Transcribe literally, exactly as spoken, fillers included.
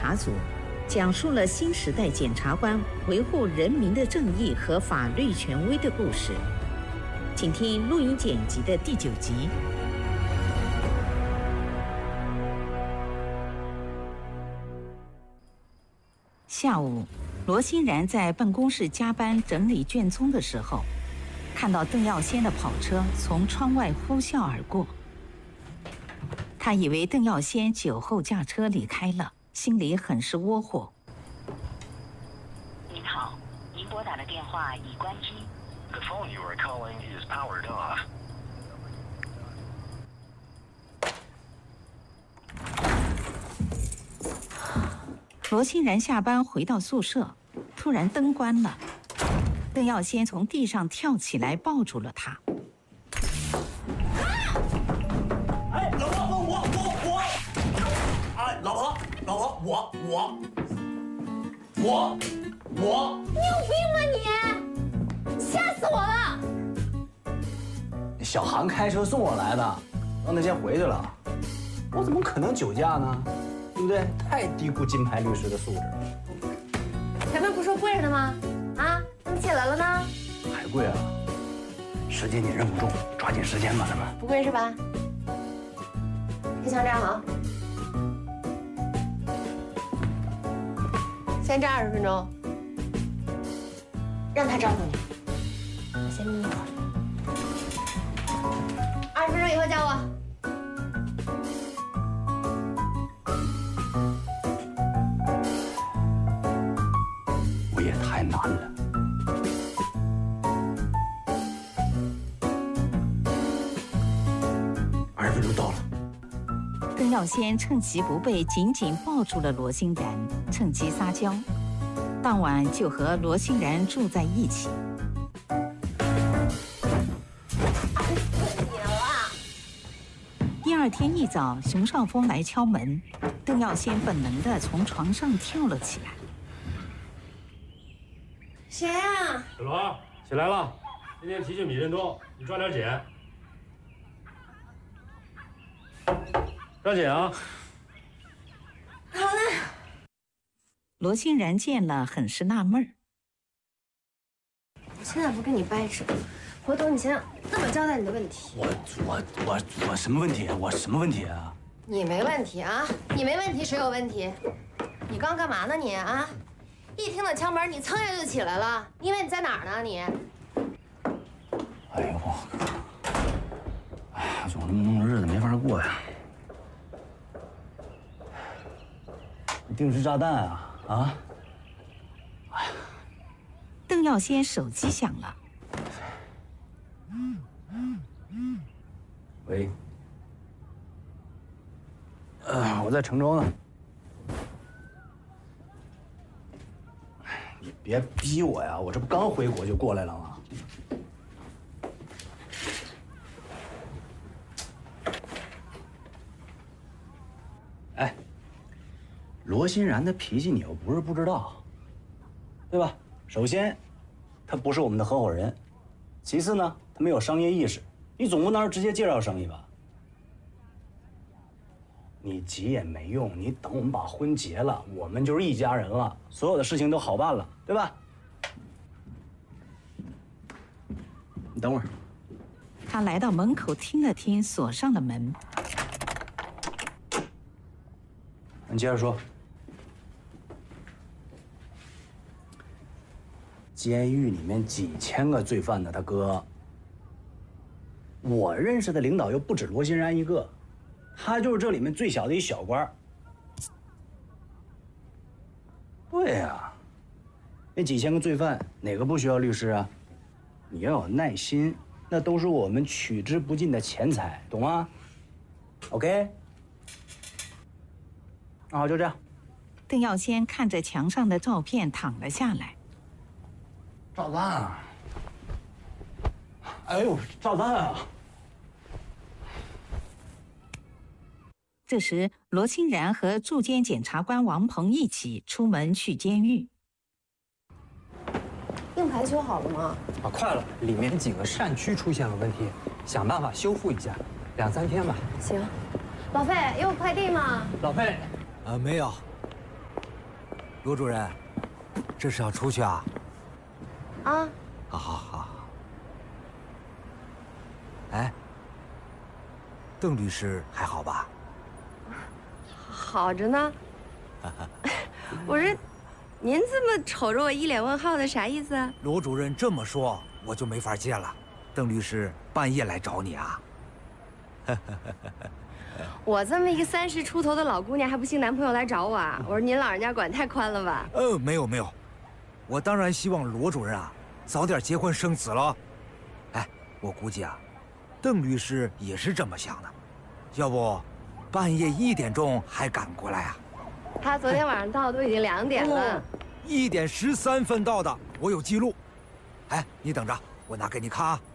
察组》，讲述了新时代检察官维护人民的正义和法律权威的故事。请听录音剪辑的第九集。下午，罗欣然在办公室加班整理卷宗的时候，看到邓耀先的跑车从窗外呼啸而过。他以为邓耀先酒后驾车离开了，心里很是窝火。 您好，您拨打的电话已关机。 The phone you are calling is powered off. 罗欣然下班回到宿舍，突然灯关了。邓耀先从地上跳起来，抱住了他。 哎，老婆，我我我，哎，老婆，老婆，我我我我， 你有病吗你？吓死我了！ 小韩开车送我来的，让他先回去了。我怎么可能酒驾呢？对不对？太低估金牌律师的素质了。 前面不是说跪着呢吗？啊，怎么起来了呢？ 还跪啊？时间紧任务重，抓紧时间吧，咱们。 不跪是吧？提枪站好，先站二十分钟，让他招呼你。我先眯一会儿，二十分钟以后叫我。 我也太难了。二十分钟到了。 邓耀先趁其不备，紧紧抱住了罗欣然，趁机撒娇。当晚就和罗欣然住在一起。第二天一早，熊少峰来敲门，邓耀先本能地从床上跳了起来。 谁啊？ 小罗，起来了，今天提取米认多，你抓点碱。抓紧啊！ 好嘞。 罗欣然见了，很是纳闷儿。 我现在不跟你掰扯，回头你先这么交代你的问题。 我我我我什么问题？我什么问题啊？ 你没问题啊，你没问题，谁有问题？你刚干嘛呢你啊？一听到敲门，你噌一下就起来了，你以为你在哪儿呢你？ 哎呦我靠！哎，总这么弄的日子没法过呀。定时炸弹啊啊！哎呀！ 邓耀先手机响了。 喂。呃，我在成州呢。你别逼我呀！我这不刚回国就过来了吗？哎，罗欣然的脾气你又不是不知道，对吧？首先，他不是我们的合伙人；其次呢，他没有商业意识。你总不能是直接介绍生意吧？你急也没用，你等我们把婚结了，我们就是一家人了，所有的事情都好办了，对吧？你等会儿。 他来到门口听了听，锁上了门。 你接着说。监狱里面几千个罪犯呢，大哥。我认识的领导又不止罗欣然一个。他就是这里面最小的一小官。对呀、啊，那几千个罪犯哪个不需要律师啊？你要有耐心，那都是我们取之不尽的钱财，懂吗 ？OK。那好，就这样。 邓耀先看着墙上的照片，躺了下来。 赵丹啊！哎呦，赵丹啊！ 这时，罗欣然和驻监检察官王鹏一起出门去监狱。 硬盘修好了吗？ 啊，快了，里面几个扇区出现了问题，想办法修复一下，两三天吧。 行，老费有快递吗？ 老费， 啊，没有。 罗主任，这是要出去啊？ 啊， 好好好。哎，邓律师还好吧？ 好着呢。我说，您这么瞅着我一脸问号的，啥意思啊？ 罗主任这么说，我就没法接了。邓律师半夜来找你啊？ 我这么一个三十出头的老姑娘，还不信男朋友来找我啊？我说您老人家管太宽了吧？ 呃，没有没有，我当然希望罗主任啊早点结婚生子了。哎，我估计啊，邓律师也是这么想的，要不半夜一点钟还赶过来啊？ 他昨天晚上到都已经两点了。 一点十三分到的，我有记录。哎，你等着，我拿给你看啊。